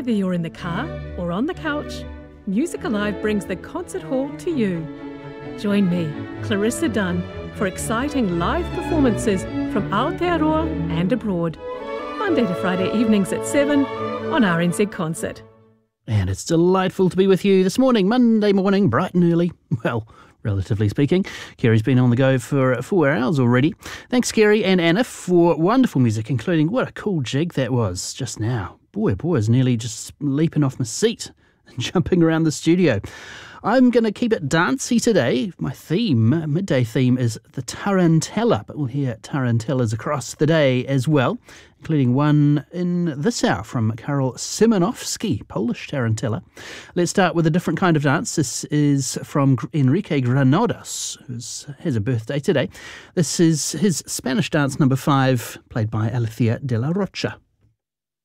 Whether you're in the car or on the couch, Music Alive brings the concert hall to you. Join me, Clarissa Dunn, for exciting live performances from Aotearoa and abroad. Monday to Friday evenings at 7 on RNZ Concert. And it's delightful to be with you this morning, Monday morning, bright and early. Well, relatively speaking. Kerry's been on the go for 4 hours already. Thanks, Kerry and Anna, for wonderful music, including what a cool jig that was just now. Boy, I was nearly just leaping off my seat and jumping around the studio. I'm going to keep it dancey today. My midday theme, is the Tarantella, but we'll hear tarantellas across the day as well, including one in this hour from Karol Szymanowski, Polish tarantella. Let's start with a different kind of dance. This is from Enrique Granados, who has a birthday today. This is his Spanish dance number 5, played by Alicia de la Rocha.